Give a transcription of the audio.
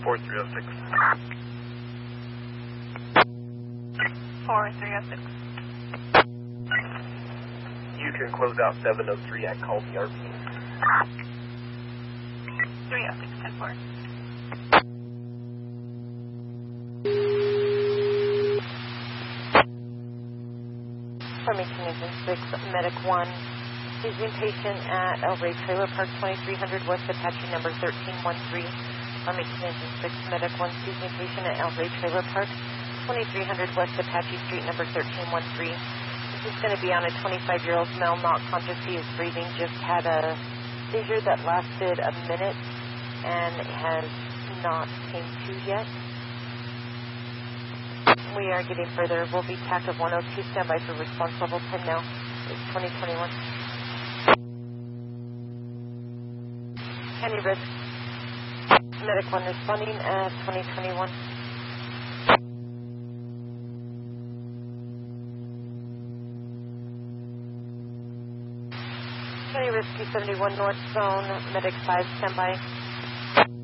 4306. 4306. You can close out 703 at call BRP. 306, 10-4. Formation Engine 6, Medic 1, seizing patient at El Rey Trailer Park, 2300 West Apache number 1313. Formation Engine 6, Medic 1, seizing patient at El Rey Trailer Park, 2300 West Apache Street number 1313. This is going to be on a 25-year-old male, not conscious. He is breathing, just had a seizure that lasted a minute and has not came to yet. We are getting further. We'll be TAC of 102. Stand by for response level 10 now. It's 2021. Any risk? Medic 1 responding at 2021. Any risk 271 North Zone. Medic 5, stand by.